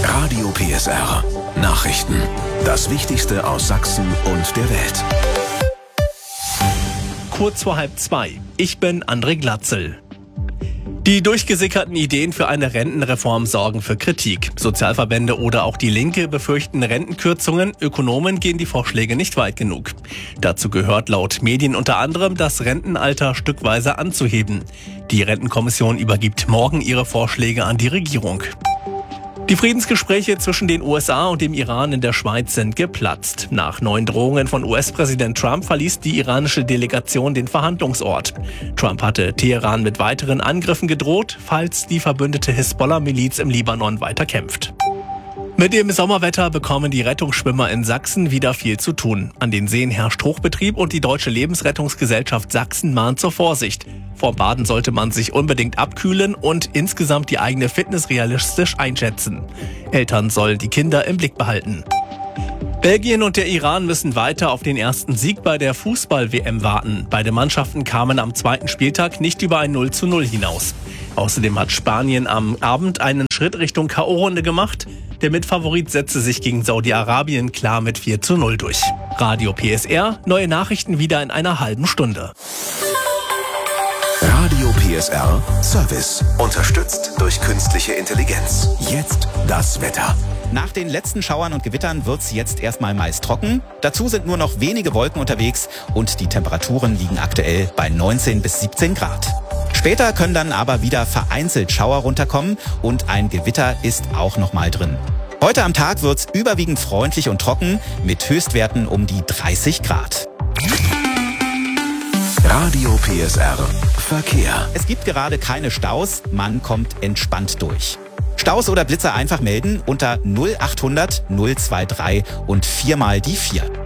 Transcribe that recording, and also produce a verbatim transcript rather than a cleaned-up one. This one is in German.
Radio P S R. Nachrichten. Das Wichtigste aus Sachsen und der Welt. Kurz vor halb zwei. Ich bin André Glatzel. Die durchgesickerten Ideen für eine Rentenreform sorgen für Kritik. Sozialverbände oder auch die Linke befürchten Rentenkürzungen. Ökonomen gehen die Vorschläge nicht weit genug. Dazu gehört laut Medien unter anderem, das Rentenalter stückweise anzuheben. Die Rentenkommission übergibt morgen ihre Vorschläge an die Regierung. Die Friedensgespräche zwischen den U S A und dem Iran in der Schweiz sind geplatzt. Nach neuen Drohungen von U S-Präsident Trump verließ die iranische Delegation den Verhandlungsort. Trump hatte Teheran mit weiteren Angriffen gedroht, falls die verbündete Hisbollah-Miliz im Libanon weiter kämpft. Mit dem Sommerwetter bekommen die Rettungsschwimmer in Sachsen wieder viel zu tun. An den Seen herrscht Hochbetrieb und die Deutsche Lebensrettungsgesellschaft Sachsen mahnt zur Vorsicht. Vorm Baden sollte man sich unbedingt abkühlen und insgesamt die eigene Fitness realistisch einschätzen. Eltern sollen die Kinder im Blick behalten. Belgien und der Iran müssen weiter auf den ersten Sieg bei der Fußball-W M warten. Beide Mannschaften kamen am zweiten Spieltag nicht über ein null zu null hinaus. Außerdem hat Spanien am Abend einen Schritt Richtung K O-Runde gemacht. Der Mitfavorit setzte sich gegen Saudi-Arabien klar mit vier zu null durch. Radio P S R, neue Nachrichten wieder in einer halben Stunde. Radio P S R Service. Unterstützt durch künstliche Intelligenz. Jetzt das Wetter. Nach den letzten Schauern und Gewittern wird's jetzt erstmal meist trocken. Dazu sind nur noch wenige Wolken unterwegs und die Temperaturen liegen aktuell bei neunzehn bis siebzehn Grad. Später können dann aber wieder vereinzelt Schauer runterkommen und ein Gewitter ist auch noch mal drin. Heute am Tag wird's überwiegend freundlich und trocken mit Höchstwerten um die dreißig Grad. Radio P S R Verkehr. Es gibt gerade keine Staus, man kommt entspannt durch. Staus oder Blitzer einfach melden unter null achthundert null drei drei und viermal die vier.